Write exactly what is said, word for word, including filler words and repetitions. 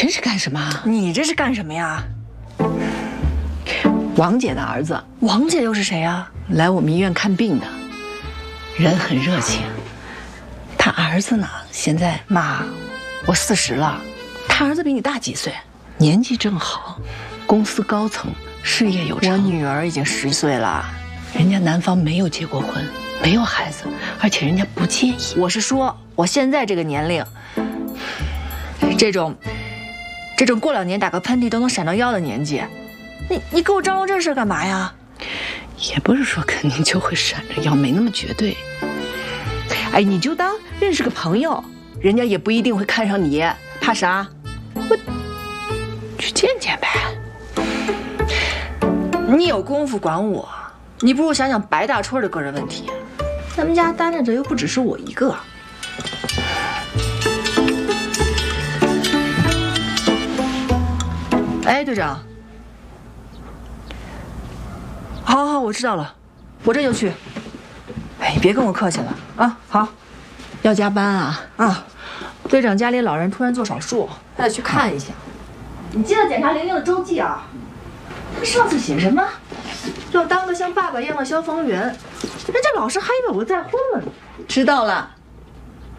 这是干什么？ 你这是干什么呀？ 王姐的儿子。 王姐又是谁呀？ 来我们医院看病的，人很热情。他儿子呢？现在妈，我四十了， 他儿子比你大几岁，年纪正好，公司高层，事业有成。 我女儿已经十岁了， 人家男方没有结过婚，没有孩子，而且人家不介意。 我是说，我现在这个年龄，这种，这种过两年打个喷嚏都能闪到腰的年纪，你你给我张罗这事干嘛呀？ 也不是说肯定就会闪着腰，没那么绝对。哎，你就当认识个朋友，人家也不一定会看上你，怕啥？我去见见呗。 你有功夫管我，你不如想想白大春的个人问题。咱们家担着的又不只是我一个。哎，队长，好，好，好，我知道了，我这就去。哎，别跟我客气了啊！好， 要加班啊？ 啊，队长家里老人突然做手术，他得去看一下。你记得检查玲玲的周记啊。他上次写什么？要当个像爸爸一样的消防员，人家老师还以为我再婚了呢。 知道了。